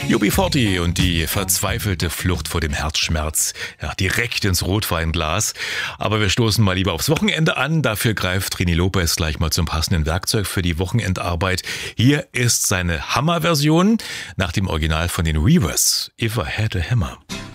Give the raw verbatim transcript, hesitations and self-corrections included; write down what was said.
U B vierzig und die verzweifelte Flucht vor dem Herzschmerz. Ja, direkt ins Rotweinglas. Aber wir stoßen mal lieber aufs Wochenende an. Dafür greift Trini Lopez gleich mal zum passenden Werkzeug für die Wochenendarbeit. Hier ist seine Hammer-Version nach dem Original von den Reavers. If I Had a Hammer.